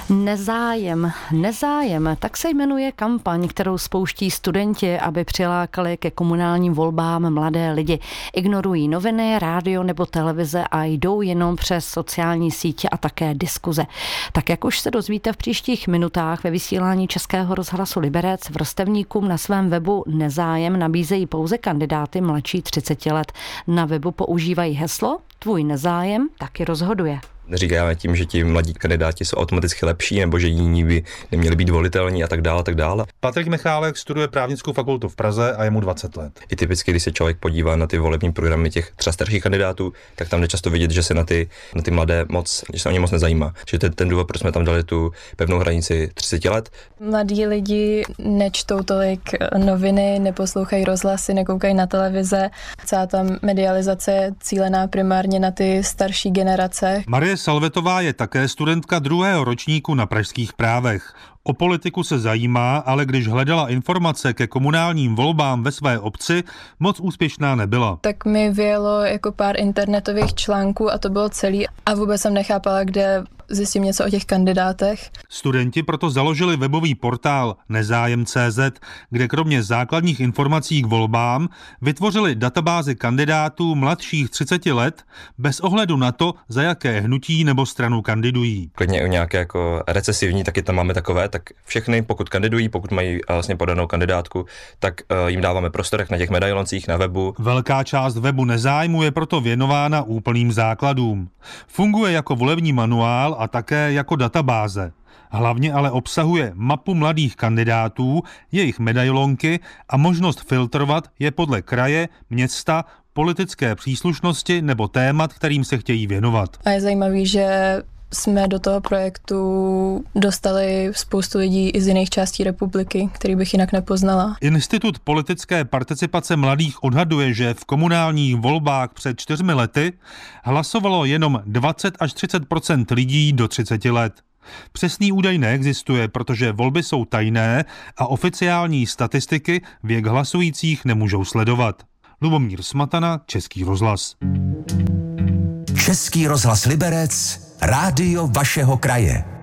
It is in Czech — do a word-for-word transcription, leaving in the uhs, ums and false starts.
Nezájem, nezájem, tak se jmenuje kampaň, kterou spouští studenti, aby přilákali ke komunálním volbám mladé lidi. Ignorují noviny, rádio nebo televize a jdou jenom přes sociální sítě a také diskuze. Tak jak už se dozvíte v příštích minutách ve vysílání Českého rozhlasu Liberec, vrstevníkům na svém webu Nezájem nabízejí pouze kandidáty mladší třicet let. Na webu používají heslo Tvůj nezájem taky rozhoduje. Neříkáme tím, že ti mladí kandidáti jsou automaticky lepší, nebo že jiní by neměli být volitelní a tak dále, tak dále. Patrik Michálek studuje právnickou fakultu v Praze a je mu dvacet let. I typicky, když se člověk podívá na ty volební programy těch třeba starších kandidátů, tak tam jde často vidět, že se na ty, na ty mladé moc, že se o ně moc nezajímá. Že to je ten důvod, proč jsme tam dali tu pevnou hranici třicet let. Mladí lidi nečtou tolik noviny, neposlouchají rozhlasy, nekoukají na televize. Celá ta medializace je cílená primárně na ty starší generace. Marie Salvetová je také studentka druhého ročníku na pražských právech. O politiku se zajímá, ale když hledala informace ke komunálním volbám ve své obci, moc úspěšná nebyla. Tak mi vyjelo jako pár internetových článků a to bylo celý a vůbec jsem nechápala, kde zjistím něco o těch kandidátech. Studenti proto založili webový portál Nezájem tečka cé zet, kde kromě základních informací k volbám vytvořili databázi kandidátů mladších třiceti let bez ohledu na to, za jaké hnutí nebo stranu kandidují. Klidně i nějaké jako recesivní, taky tam máme takové, tak všechny, pokud kandidují, pokud mají vlastně podanou kandidátku, tak uh, jim dáváme prostorek na těch medailoncích na webu. Velká část webu Nezájmu je proto věnována úplným základům. Funguje jako volební manuál a také jako databáze. Hlavně ale obsahuje mapu mladých kandidátů, jejich medailonky a možnost filtrovat je podle kraje, města, politické příslušnosti nebo témat, kterým se chtějí věnovat. A je zajímavý, že jsme do toho projektu dostali spoustu lidí i z jiných částí republiky, který bych jinak nepoznala. Institut politické participace mladých odhaduje, že v komunálních volbách před čtyřmi lety hlasovalo jenom dvacet až třicet procent lidí do třiceti let. Přesný údaj neexistuje, protože volby jsou tajné a oficiální statistiky věk hlasujících nemůžou sledovat. Lubomír Smatana, Český rozhlas. Český rozhlas Liberec, rádio vašeho kraje.